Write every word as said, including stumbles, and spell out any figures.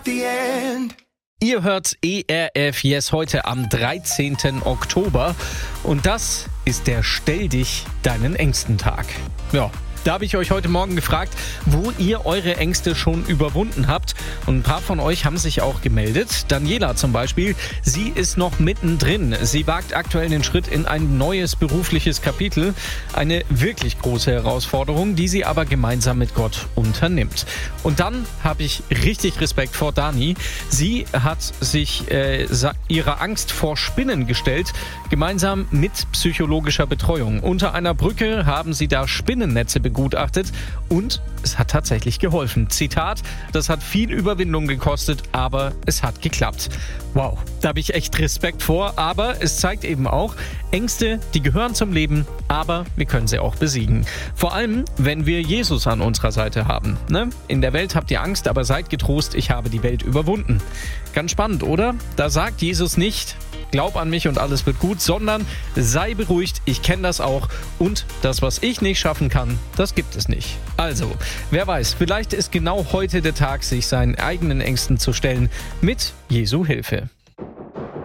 the end. Ihr hört E R F Yes heute am dreizehnten Oktober und das ist der Stell dich deinen Ängsten Tag. Ja, da habe ich euch heute Morgen gefragt, wo ihr eure Ängste schon überwunden habt. Und ein paar von euch haben sich auch gemeldet. Daniela zum Beispiel, sie ist noch mittendrin. Sie wagt aktuell den Schritt in ein neues berufliches Kapitel. Eine wirklich große Herausforderung, die sie aber gemeinsam mit Gott unternimmt. Und dann habe ich richtig Respekt vor Dani. Sie hat sich äh, ihrer Angst vor Spinnen gestellt, gemeinsam mit psychologischer Betreuung. Unter einer Brücke haben sie da Spinnennetze begutachtet und es hat tatsächlich geholfen. Zitat, das hat viel Überwindung gekostet, aber es hat geklappt. Wow, da habe ich echt Respekt vor, aber es zeigt eben auch, Ängste, die gehören zum Leben, aber wir können sie auch besiegen. Vor allem, wenn wir Jesus an unserer Seite haben. Ne? In der Welt habt ihr Angst, aber seid getrost, ich habe die Welt überwunden. Ganz spannend, oder? Da sagt Jesus nicht, glaub an mich und alles wird gut, sondern sei beruhigt, ich kenne das auch und das, was ich nicht schaffen kann, das gibt es nicht. Also, wer weiß, vielleicht ist genau heute der Tag, sich seinen eigenen Ängsten zu stellen mit Jesu Hilfe.